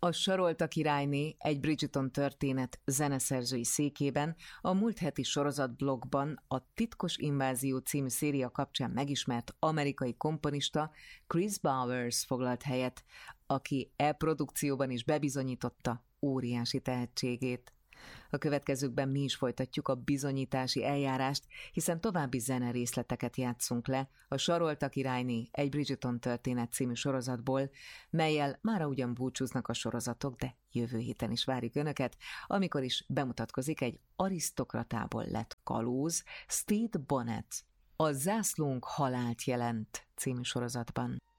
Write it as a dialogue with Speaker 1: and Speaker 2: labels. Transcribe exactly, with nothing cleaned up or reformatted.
Speaker 1: A Sarolta királyné, egy Bridgerton történet zeneszerzői székében a múlt heti sorozatblogban a Titkos Invázió című széria kapcsán megismert amerikai komponista Chris Bowers foglalt helyet, aki e produkcióban is bebizonyította óriási tehetségét. A következőkben mi is folytatjuk a bizonyítási eljárást, hiszen további zene részleteket játszunk le a Sarolta királyné, egy Bridgerton történet című sorozatból, mellyel mára ugyan búcsúznak a sorozatok, de jövő héten is várjuk Önöket, amikor is bemutatkozik egy arisztokratából lett kalóz, Stede Bonnet, a Zászlónk halált jelent című sorozatban.